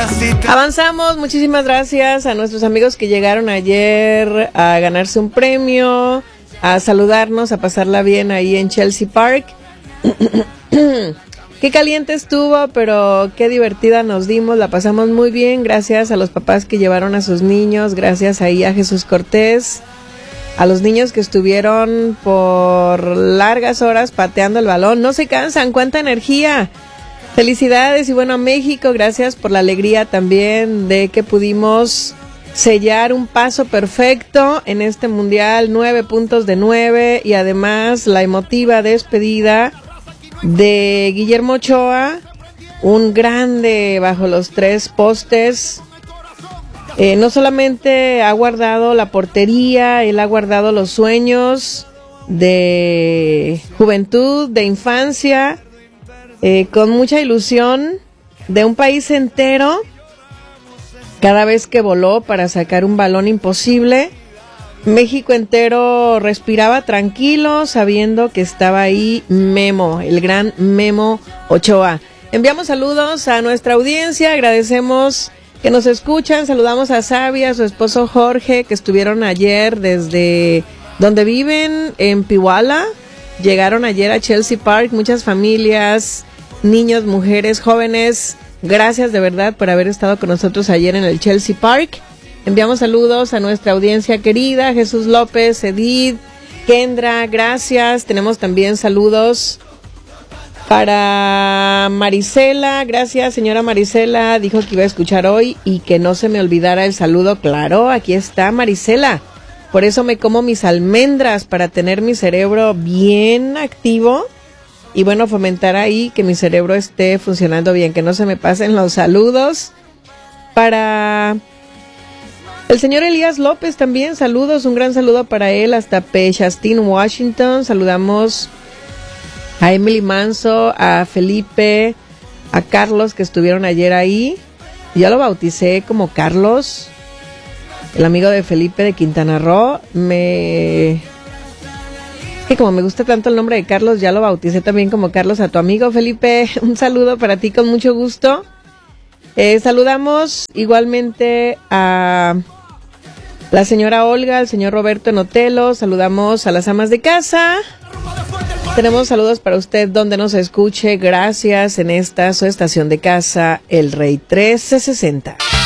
Avanzamos, muchísimas gracias a nuestros amigos que llegaron ayer a ganarse un premio, a saludarnos, a pasarla bien ahí en Chelsea Park. Qué caliente estuvo, pero qué divertida nos dimos, la pasamos muy bien, gracias a los papás que llevaron a sus niños, gracias ahí a Jesús Cortés, a los niños que estuvieron por largas horas pateando el balón, no se cansan, cuánta energía. Felicidades y bueno, a México, gracias por la alegría también de que pudimos sellar un paso perfecto en este mundial, 9 puntos de 9 y además la emotiva despedida de Guillermo Ochoa, un grande bajo los 3 postes. No solamente ha guardado la portería, él ha guardado los sueños de juventud, de infancia, con mucha ilusión de un país entero, cada vez que voló para sacar un balón imposible. México entero respiraba tranquilo sabiendo que estaba ahí Memo, el gran Memo Ochoa. Enviamos saludos a nuestra audiencia, agradecemos que nos escuchan, saludamos a Sabia, a su esposo Jorge, que estuvieron ayer desde donde viven, en Pihuala, llegaron ayer a Chelsea Park, muchas familias, niños, mujeres, jóvenes, gracias de verdad por haber estado con nosotros ayer en el Chelsea Park. Enviamos saludos a nuestra audiencia querida, Jesús López, Edith, Kendra, gracias. Tenemos también saludos para Marisela, gracias señora Marisela, dijo que iba a escuchar hoy y que no se me olvidara el saludo. Claro, aquí está Marisela, por eso me como mis almendras, para tener mi cerebro bien activo y bueno, fomentar ahí que mi cerebro esté funcionando bien, que no se me pasen los saludos. Para el señor Elías López también, saludos, un gran saludo para él hasta Pechastín, Washington. Saludamos a Emily Manso, a Felipe, a Carlos que estuvieron ayer ahí. Yo lo bauticé como Carlos, el amigo de Felipe de Quintana Roo. Que como me gusta tanto el nombre de Carlos, ya lo bauticé también como Carlos a tu amigo Felipe. Un saludo para ti con mucho gusto. Saludamos igualmente a la señora Olga, al señor Roberto Enotelo, saludamos a las amas de casa. Tenemos saludos para usted donde nos escuche, gracias en esta su estación de casa, El Rey 1360.